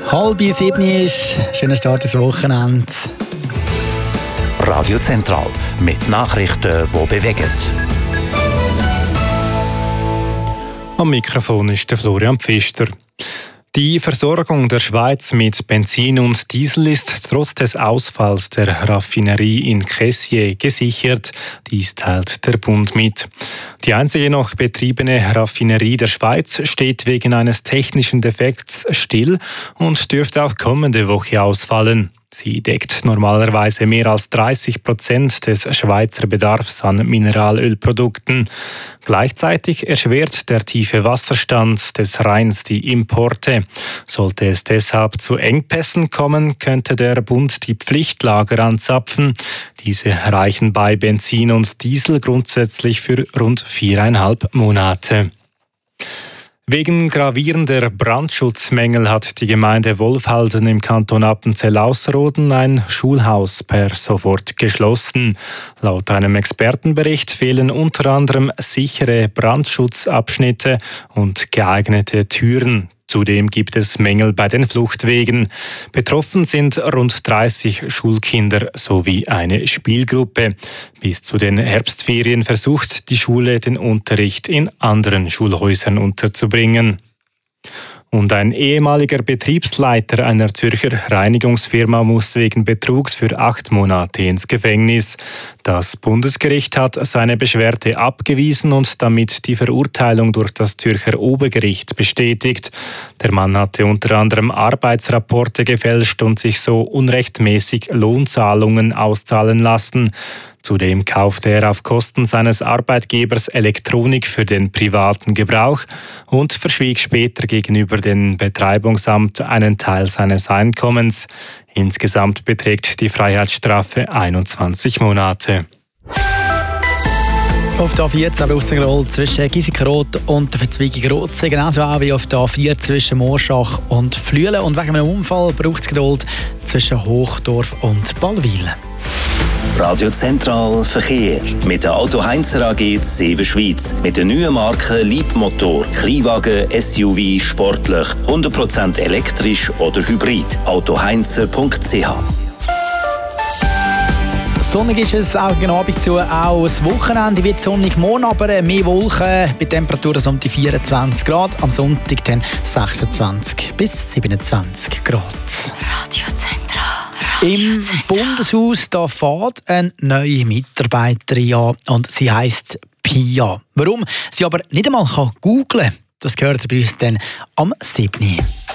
6:30 ist. Schöner Start ins Wochenende. Radio Zentral mit Nachrichten, die bewegen. Am Mikrofon ist der Florian Pfister. Die Versorgung der Schweiz mit Benzin und Diesel ist trotz des Ausfalls der Raffinerie in Kessié gesichert. Dies teilt der Bund mit. Die einzige noch betriebene Raffinerie der Schweiz steht wegen eines technischen Defekts still und dürfte auch kommende Woche ausfallen. Sie deckt normalerweise mehr als 30% des Schweizer Bedarfs an Mineralölprodukten. Gleichzeitig erschwert der tiefe Wasserstand des Rheins die Importe. Sollte es deshalb zu Engpässen kommen, könnte der Bund die Pflichtlager anzapfen. Diese reichen bei Benzin und Diesel grundsätzlich für rund 4,5 Monate. Wegen gravierender Brandschutzmängel hat die Gemeinde Wolfhalden im Kanton Appenzell-Ausserrhoden ein Schulhaus per sofort geschlossen. Laut einem Expertenbericht fehlen unter anderem sichere Brandschutzabschnitte und geeignete Türen. Zudem gibt es Mängel bei den Fluchtwegen. Betroffen sind rund 30 Schulkinder sowie eine Spielgruppe. Bis zu den Herbstferien versucht die Schule, den Unterricht in anderen Schulhäusern unterzubringen. Und ein ehemaliger Betriebsleiter einer Zürcher Reinigungsfirma muss wegen Betrugs für 8 Monate ins Gefängnis. Das Bundesgericht hat seine Beschwerde abgewiesen und damit die Verurteilung durch das Zürcher Obergericht bestätigt. Der Mann hatte unter anderem Arbeitsrapporte gefälscht und sich so unrechtmäßig Lohnzahlungen auszahlen lassen. Zudem kaufte er auf Kosten seines Arbeitgebers Elektronik für den privaten Gebrauch und verschwieg später gegenüber dem Betreibungsamt einen Teil seines Einkommens. Insgesamt beträgt die Freiheitsstrafe 21 Monate. Auf der A14 braucht es einen Roll zwischen Giesikenrot und der Verzweigung Rotsee, genauso auch wie auf der A4 zwischen Morschach und Flüelen. Und wegen einem Unfall braucht es Geduld zwischen Hochdorf und Ballwil. Radio Zentral Verkehr mit der Auto Heinzer AG Seven Schweiz. Mit der neuen Marke Leapmotor. Kleinwagen, SUV, sportlich, 100% elektrisch oder hybrid. autoheinzer.ch. Sonnig ist es auch gegen Abend zu, auch das Wochenende wird sonnig, morgen aber mehr Wolken, bei Temperaturen um die 24 Grad, am Sonntag dann 26 bis 27 Grad. Radio Zentral. Im Bundeshaus da fährt eine neue Mitarbeiterin an und sie heisst Pia. Warum sie aber nicht einmal googlen kann, das gehört bei uns dann am 7.